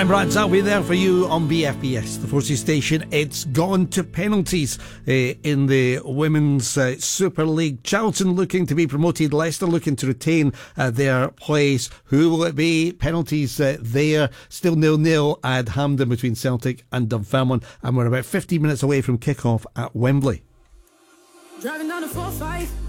Remember, I'll be there for you on BFBS, the Forces station. It's gone to penalties in the Women's Super League. Charlton looking to be promoted, Leicester looking to retain their place. Who will it be? Penalties there. Still 0-0 at Hampden between Celtic and Dunfermline, and we're about 15 minutes away from kick-off at Wembley. Driving down the 4-5